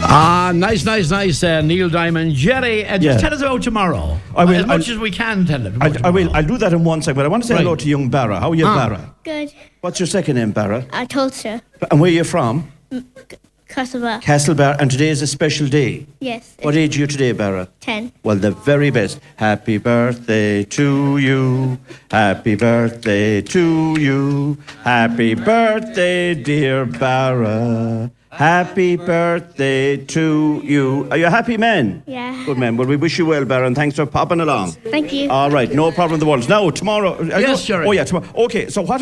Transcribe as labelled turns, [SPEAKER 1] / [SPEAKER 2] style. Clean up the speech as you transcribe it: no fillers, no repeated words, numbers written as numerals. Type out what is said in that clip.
[SPEAKER 1] Nice. Neil Diamond. Jerry, just tell us about tomorrow.
[SPEAKER 2] I will.
[SPEAKER 1] As much as we can tell it.
[SPEAKER 2] I will. I'll do that in one second. But I want to say hello to young Barra. How are you, Barra?
[SPEAKER 3] Good.
[SPEAKER 2] What's your second name, Barra?
[SPEAKER 3] Tulsa.
[SPEAKER 2] And where are you from?
[SPEAKER 3] Castlebar.
[SPEAKER 2] Castlebar. And today is a special day.
[SPEAKER 3] Yes.
[SPEAKER 2] What age are you today, Barra?
[SPEAKER 3] 10.
[SPEAKER 2] Well, the very best. Happy birthday to you. Happy birthday to you. Happy birthday, dear Barra. Happy birthday to you. Are you a happy man?
[SPEAKER 3] Yeah.
[SPEAKER 2] Good man. Well, we wish you well, Barra, and thanks for popping along.
[SPEAKER 3] Thank you.
[SPEAKER 2] All right, no problem in the world. Now, tomorrow...
[SPEAKER 1] Yes, Jerry.
[SPEAKER 2] Oh, yeah, tomorrow. Okay, so what